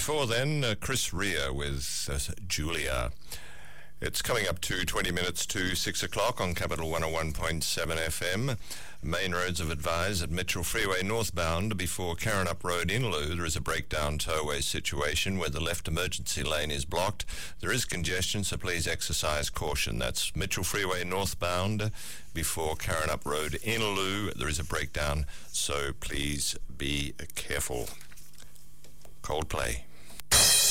before then, Chris Rea with Julia. It's coming up to 20 minutes to 6 o'clock on Capital 101.7 FM. Main roads have advised at Mitchell Freeway northbound before Karrinyup Road Innaloo there is a breakdown tollway situation where the left emergency lane is blocked. There is congestion, so please exercise caution. That's Mitchell Freeway northbound before Karrinyup Road Innaloo. There is a breakdown, so please be careful. Coldplay.